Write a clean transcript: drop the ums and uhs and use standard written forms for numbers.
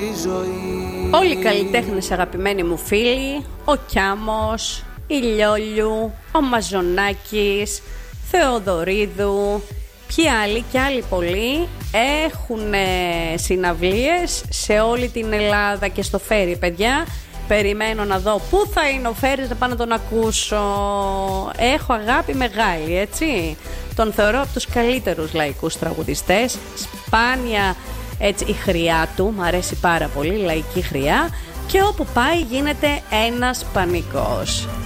ζωή. Όλοι οι καλλιτέχνες αγαπημένοι μου φίλοι, ο Κιάμος, η Λιόλιου, ο Μαζονάκης, Θεοδωρίδου, ποιοι άλλοι και άλλοι πολλοί έχουν συναυλίες σε όλη την Ελλάδα και στο Φέρι, παιδιά. Περιμένω να δω πού θα είναι ο Φέρις να πάω να τον ακούσω. Έχω αγάπη μεγάλη, έτσι. Τον θεωρώ από τους καλύτερους λαϊκούς τραγουδιστές. Σπάνια έτσι η χρειά του, μου αρέσει πάρα πολύ, λαϊκή χρειά. Και όπου πάει γίνεται ένας πανικός.